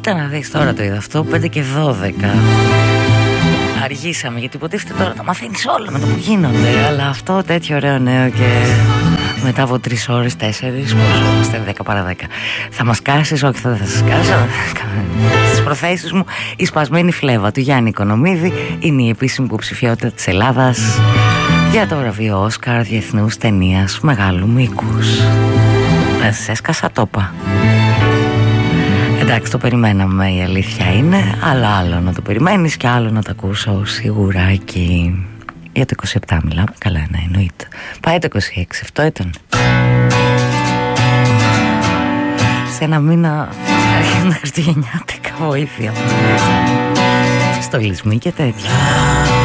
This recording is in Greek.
Κοίτα να δεις, τώρα το είδα αυτό, 5 και 12. Αργήσαμε, γιατί υποτίθεται τώρα τα μαθαίνεις όλα με το που γίνονται. Αλλά αυτό τέτοιο ωραίο νέο και μετά από 3 ώρες, 4, πόσο είμαστε, 10 παρά 10. Θα μας κάσεις, όχι δεν θα σας κάσω. Στις προθέσεις μου, η σπασμένη φλέβα του Γιάννη Οικονομίδη είναι η επίσημη υποψηφιότητα της Ελλάδας για το βραβείο Όσκαρ Διεθνούς Ταινίας Μεγάλου Μήκους. Σε έσκασα τόπα. Εντάξει, το περιμέναμε, η αλήθεια είναι, αλλά άλλο να το περιμένεις και άλλο να το ακούσω σιγουράκι. Για το 27 μιλάμε, καλά ναι, εννοείται. Πάει το 26, αυτό ήταν. Σε ένα μήνα αρχίζουν τα χριστουγεννιάτικα, βοήθεια. Στολισμοί και τέτοια.